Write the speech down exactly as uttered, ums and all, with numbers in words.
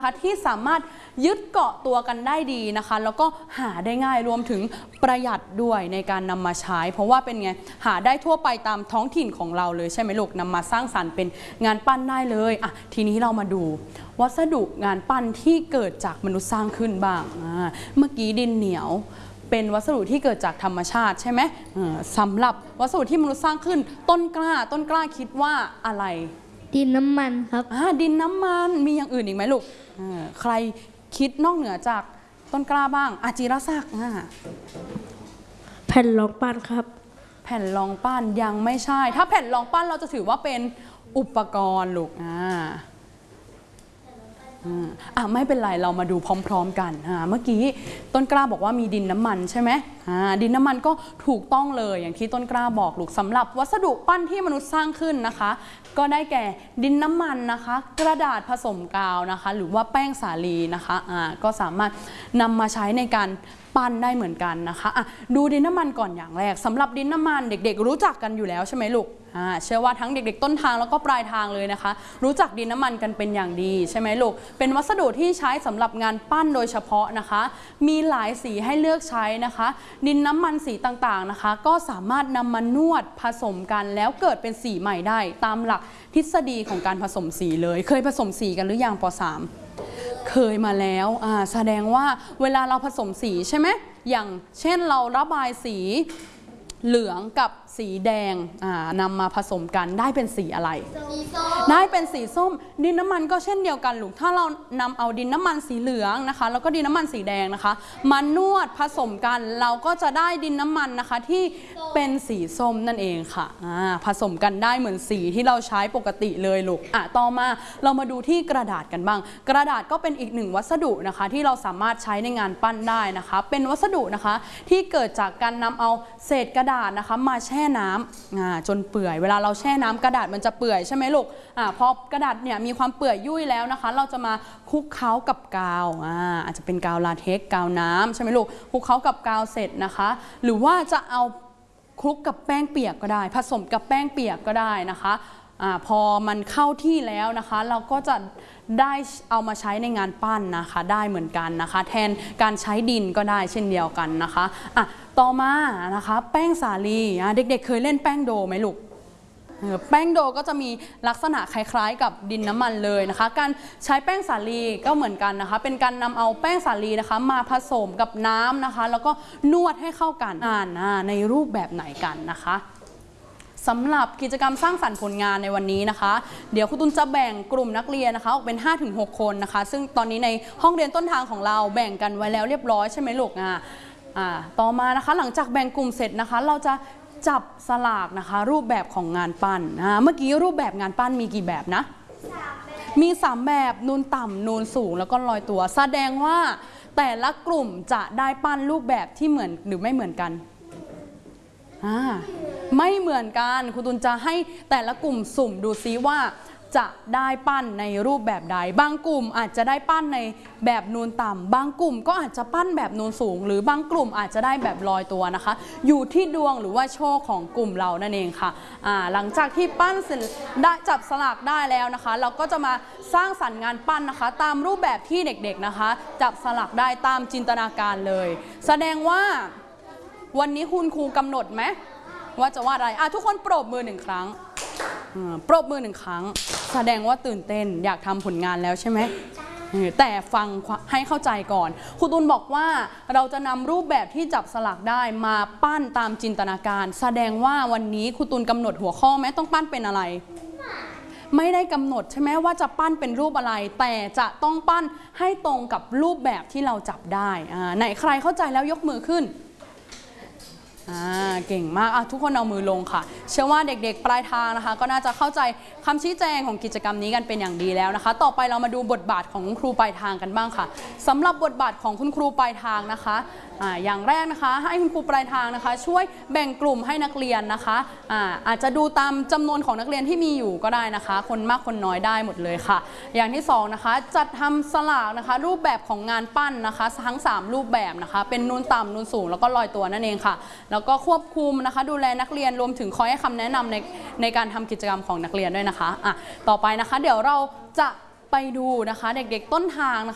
ที่สามารถยึดเกาะตัวกันได้ดีนะคะแล้วก็หาได้ง่ายรวมถึงประหยัดด้วยในการนำมาใช้เพราะว่าเป็นไงหาได้ทั่วไปตามท้องถิ่นของเราเลยใช่ไหมลูกนำมาสร้างสรรค์เป็นงานปั้นได้เลยอ่ะทีนี้เรามาดูวัสดุงานปั้นที่เกิดจากมนุษย์สร้างขึ้นบ้างอ่าเมื่อกี้ดินเหนียวเป็นวัสดุที่เกิดจากธรรมชาติใช่ไหมสำหรับวัสดุที่มนุษย์สร้างขึ้นต้นกล้าต้นกล้าคิดว่าอะไรดินน้ำมันครับดินน้ำมันมีอย่างอื่นอีกไหมลูกใครคิดนอกเหนือจากต้นกล้าบ้างอาจิรศักดิ์แผ่นรองปั้นครับแผ่นรองปั้นยังไม่ใช่ถ้าแผ่นรองปั้นเราจะถือว่าเป็นอุปกรณ์ลูกอ่าอ่าไม่เป็นไรเรามาดูพร้อมๆกันอ่าเมื่อกี้ต้นกล้าบอกว่ามีดินน้ำมันใช่ไหมอ่าดินน้ำมันก็ถูกต้องเลยอย่างที่ต้นกล้าบอกลูกสำหรับวัสดุปั้นที่มนุษย์สร้างขึ้นนะคะก็ได้แก่ดินน้ำมันนะคะกระดาษผสมกาวนะคะหรือว่าแป้งสาลีนะคะอ่าก็สามารถนำมาใช้ในการปั้นได้เหมือนกันนะคะอ่ะดูดินน้ำมันก่อนอย่างแรกสำหรับดินน้ำมันเด็กๆรู้จักกันอยู่แล้วใช่ไหมลูกอ่าเชื่อว่าทั้งเด็กๆต้นทางแล้วก็ปลายทางเลยนะคะรู้จักดินน้ำมันกันเป็นอย่างดีใช่ไหมลูกเป็นวัสดุที่ใช้สำหรับงานปั้นโดยเฉพาะนะคะมีหลายสีให้เลือกใช้นะคะดินน้ำมันสีต่างๆนะคะก็สามารถนำมานวดผสมกันแล้วเกิดเป็นสีใหม่ได้ตามหลักทฤษฎีของการผสมสีเลยเคยผสมสีกันหรือยังป.สาม เคยมาแล้วอ่าแสดงว่าเวลาเราผสมสีใช่ไหมอย่างเช่นเราระบายสีเหลืองกับสีแดงนำมาผสมกันได้เป็นสีอะไรได้เป็นสีส้มดินน้ำมันก็เช่นเดียวกันลูกถ้าเรานำเอาดินน้ำมันสีเหลืองนะคะแล้วก็ดินน้ำมันสีแดงนะคะมานวดผสมกันเราก็จะได้ดินน้ำมันนะคะที่เป็นสีส้มนั่นเองค่ะผสมกันได้เหมือนสีที่เราใช้ปกติเลยลูกอ่ะต่อมาเรามาดูที่กระดาษกันบ้างกระดาษก็เป็นอีกหนึ่งวัสดุนะคะที่เราสามารถใช้ในงานปั้นได้นะคะเป็นวัสดุนะคะที่เกิดจากการนำเอาเศษกระดาษนะคะมาแช่น้ำจนเปื่อยเวลาเราแช่น้ำกระดาษมันจะเปื่อยใช่ไหมลูกอ่าพอกระดาษเนี่ยมีความเปื่อยยุ่ยแล้วนะคะเราจะมาคลุกเคล้ากับกาวอ่าอาจจะเป็นกาวลาเท็กซ์กาวน้ำใช่ไหมลูกคลุกเคล้ากับกาวเสร็จนะคะหรือว่าจะเอาคลุกกับแป้งเปียกก็ได้ผสมกับแป้งเปียกก็ได้นะคะอ่าพอมันเข้าที่แล้วนะคะเราก็จะได้เอามาใช้ในงานปั้นนะคะได้เหมือนกันนะคะแทนการใช้ดินก็ได้เช่นเดียวกันนะคะอ่ะต่อมานะคะแป้งสาลีเด็กๆเคยเล่นแป้งโดไหมลูกแป้งโดก็จะมีลักษณะคล้ายๆกับดินน้ำมันเลยนะคะการใช้แป้งสาลีก็เหมือนกันนะคะเป็นการนำเอาแป้งสาลีนะคะมาผสมกับน้ำนะคะแล้วก็นวดให้เข้ากันในรูปแบบไหนกันนะคะสำหรับกิจกรรมสร้างสรรค์ผลงานในวันนี้นะคะเดี๋ยวครูตุลจะแบ่งกลุ่มนักเรียนนะคะออกเป็น ห้าถึงหก คนนะคะซึ่งตอนนี้ในห้องเรียนต้นทางของเราแบ่งกันไว้แล้วเรียบร้อยใช่ไหมลูกอ่าอ่าต่อมานะคะหลังจากแบ่งกลุ่มเสร็จนะคะเราจะจับสลากนะคะรูปแบบของงานปั้นอ่าเมื่อกี้รูปแบบงานปั้นมีกี่แบบนะมีสามแบบนูนต่ำนูนสูงแล้วก็ลอยตัวแสดงว่าแต่ละกลุ่มจะได้ปั้นรูปแบบที่เหมือนหรือไม่เหมือนกันไม่เหมือนกันครูตุลจะให้แต่ละกลุ่มสุ่มดูซิว่าจะได้ปั้นในรูปแบบใดบางกลุ่มอาจจะได้ปั้นในแบบนูนต่ำบางกลุ่มก็อาจจะปั้นแบบนูนสูงหรือบางกลุ่มอาจจะได้แบบลอยตัวนะคะอยู่ที่ดวงหรือว่าโชคของกลุ่มเรานั่นเองค่ะอ่าหลังจากที่ปั้นเสร็จได้จับสลากได้แล้วนะคะเราก็จะมาสร้างสรรค์งานปั้นนะคะตามรูปแบบที่เด็กๆนะคะจับสลากได้ตามจินตนาการเลยแสดงว่าวันนี้คุณครูกำหนดไหมว่าจะวาดอะไรอ่ะทุกคนปรบมือหนึ่งครั้งปรบมือหนึ่งครั้งแสดงว่าตื่นเต้นอยากทำผลงานแล้วใช่ไหมแต่ฟังให้เข้าใจก่อนครูตุลบอกว่าเราจะนำรูปแบบที่จับสลักได้มาปั้นตามจินตนาการแสดงว่าวันนี้ครูตุลกำหนดหัวข้อไหมต้องปั้นเป็นอะไรไม่ได้กำหนดใช่ไหมว่าจะปั้นเป็นรูปอะไรแต่จะต้องปั้นให้ตรงกับรูปแบบที่เราจับได้ไหนใครเข้าใจแล้วยกมือขึ้นอ่าเก่งมากอ่ะทุกคนเอามือลงค่ะเชื่อว่าเด็กๆปลายทางนะคะก็น่าจะเข้าใจคำชี้แจงของกิจกรรมนี้กันเป็นอย่างดีแล้วนะคะต่อไปเรามาดูบทบาทของครูปลายทางกันบ้างค่ะสำหรับบทบาทของคุณครูปลายทางนะคะอ่าอย่างแรกนะคะให้คุณครูปลายทางนะคะช่วยแบ่งกลุ่มให้นักเรียนนะคะอ่าอาจจะดูตามจำนวนของนักเรียนที่มีอยู่ก็ได้นะคะคนมากคนน้อยได้หมดเลยค่ะอย่างที่สองนะคะจัดทำสลากนะคะรูปแบบของงานปั้นนะคะทั้งสามรูปแบบนะคะเป็นนูนต่ำนูนสูงแล้วก็ลอยตัวนั่นเองค่ะแล้วก็ควบคุมนะคะดูแลนักเรียนรวมถึงคอยให้คำแนะนำในในการทำกิจกรรมของนักเรียนด้วยนะคะอ่ะต่อไปนะคะเดี๋ยวเราจะไปดูนะคะ เด็กๆต้นทางนะคะ